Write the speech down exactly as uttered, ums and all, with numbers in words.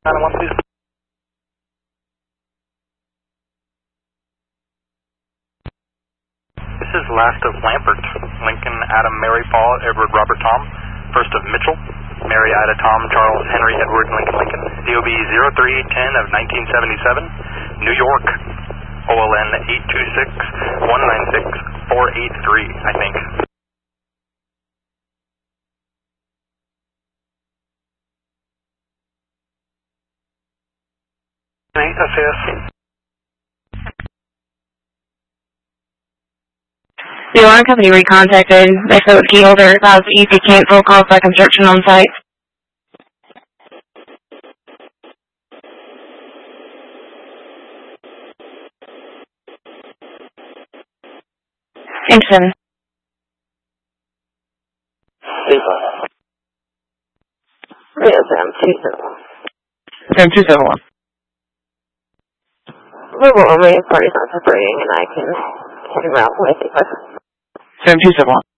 nine one, please. This is last of Lampert, Lincoln, Adam, Mary, Paul, Edward, Robert, Tom. First of Mitchell, Mary, Ida, Tom, Charles, Henry, Edward, Lincoln, Lincoln. D O B zero three ten of nineteen seventy-seven, New York. O L N eight two six one nine six four eight three, I think. S S. The alarm company recontacted. They said the key holder allows E to cancel caused by construction on site. Simpson. Lisa. Yeah, Sam, two seven one. Sam, two seven one. Verbal only if party's not separating and I can hit him out with it. Sam, two seven one.